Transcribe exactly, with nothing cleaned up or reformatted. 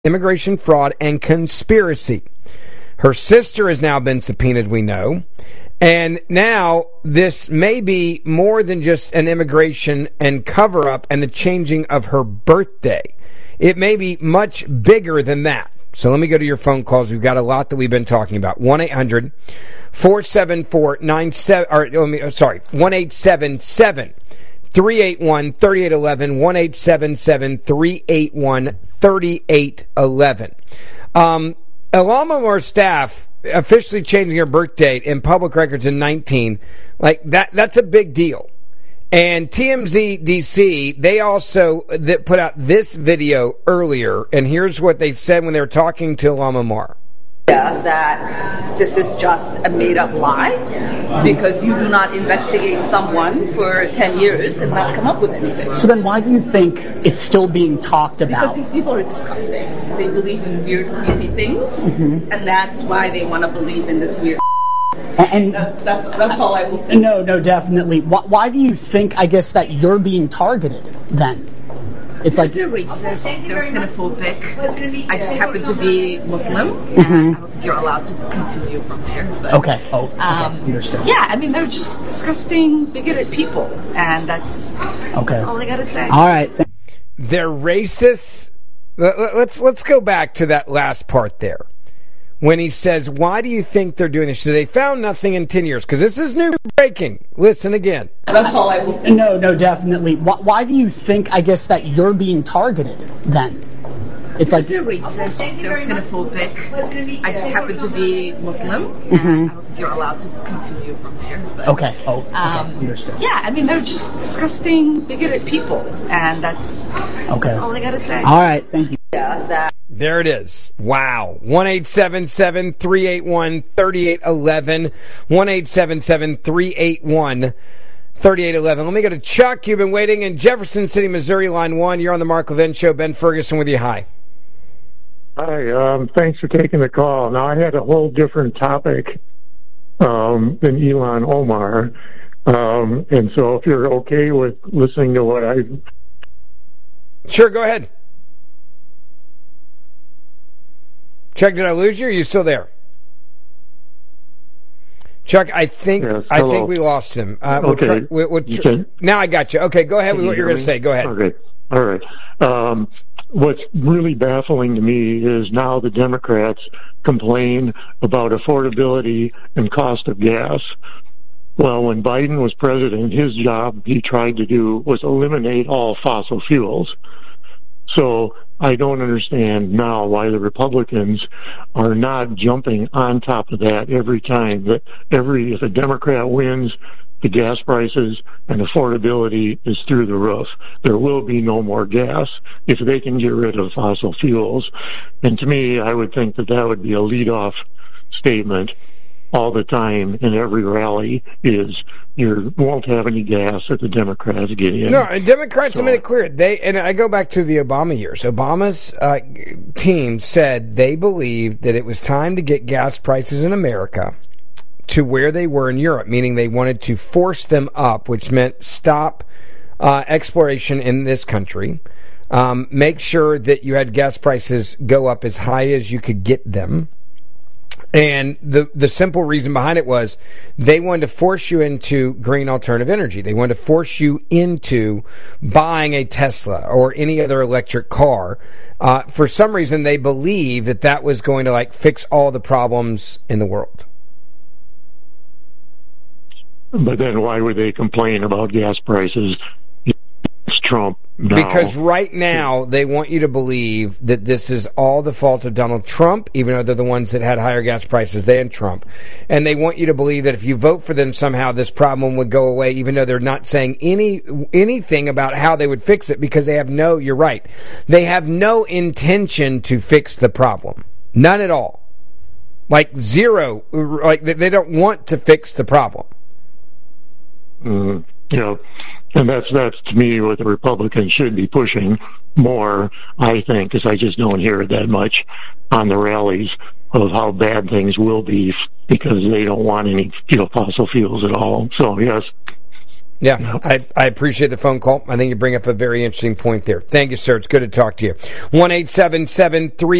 immigration fraud and conspiracy. Her sister has now been subpoenaed, we know. And now this may be more than just an immigration and cover-up and the changing of her birthday. It may be much bigger than that. So let me go to your phone calls. We've got a lot that we've been talking about. one eight hundred four seven four nine seven, or let me, sorry, one eight seven seven three eight one three eight one one, one eight seven seven three eight one three eight one one. Um, Ilhan Omar's staff officially changing her birth date in public records in nineteen, like that, that's a big deal. And T M Z D C, they also that put out this video earlier, and here's what they said when they were talking to Ilhan Omar. Yeah, that this is just a made-up lie because you do not investigate someone for ten years and not come up with anything. So then why do you think it's still being talked about? Because these people are disgusting. They believe in weird, creepy things, mm-hmm. and that's why they want to believe in this weird and that's, that's, that's all I will say. No, no, definitely. Why, why do you think, I guess, that you're being targeted then? It's like they're racist, they're xenophobic. I just happen to be Muslim, and mm-hmm. I don't think you're allowed to continue from there. But, okay, oh, okay. Um, Understood. Yeah, I mean, they're just disgusting, bigoted people, and that's, okay. that's all I gotta say. All right. Th- they're racist. Let's, let's go back to that last part there. When he says, why do you think they're doing this? So they found nothing in ten years, because this is new breaking. Listen again. That's all I will say. No, no, definitely. Why, why do you think, I guess, that you're being targeted then? It's like they're racist, they're xenophobic. I just happen to be Muslim, and mm-hmm. I don't think you're allowed to continue from there. But, okay, oh, okay. Um, Understood. Yeah, I mean, they're just disgusting, bigoted people, and that's, okay. that's all I gotta say. All right, thank you. Yeah, that. There it is. Wow. one eight seven seven three eight one three eight one one. one eight seven seven three eight one three eight one one. Let me go to Chuck. You've been waiting in Jefferson City, Missouri, line one. You're on the Mark Levin Show. Ben Ferguson with you. Hi. Hi. Um, thanks for taking the call. Now, I had a whole different topic um, than Ilhan Omar. Um, and so if you're okay with listening to what I... Sure, go ahead. Chuck, did I lose you? Or are you still there? Chuck, I think yes, I think we lost him. Uh, we'll okay. try, we'll, we'll tr- okay. Now I got you. Okay, go ahead with Can what you you're going to say. Go ahead. Okay. All right. Um, what's really baffling to me is now the Democrats complain about affordability and cost of gas. Well, when Biden was president, his job he tried to do was eliminate all fossil fuels. So I don't understand now why the Republicans are not jumping on top of that every time. That every if a Democrat wins, the gas prices and affordability is through the roof. There will be no more gas if they can get rid of fossil fuels. And to me, I would think that that would be a leadoff statement all the time in every rally is you won't have any gas if the Democrats get in. No, and Democrats so, have made it clear. They and I go back to the Obama years. Obama's uh, team said they believed that it was time to get gas prices in America to where they were in Europe, meaning they wanted to force them up, which meant stop uh, exploration in this country, um, make sure that you had gas prices go up as high as you could get them. And the the simple reason behind it was they wanted to force you into green alternative energy. They wanted to force you into buying a Tesla or any other electric car. Uh, for some reason, they believed that that was going to like fix all the problems in the world. But then why would they complain about gas prices? It's Trump. No. Because right now they want you to believe that this is all the fault of Donald Trump, even though they're the ones that had higher gas prices than Trump. And they want you to believe that if you vote for them somehow this problem would go away, even though they're not saying any anything about how they would fix it, because they have no, you're right, they have no intention to fix the problem. None at all. Like zero. Like they don't want to fix the problem. Mm, you know, and that's that's to me what the Republicans should be pushing more, I think, because I just don't hear it that much on the rallies of how bad things will be because they don't want any you know fossil fuels at all. So yes. Yeah, yeah. I, I appreciate the phone call. I think you bring up a very interesting point there. Thank you, sir. It's good to talk to you. one eight seven seven three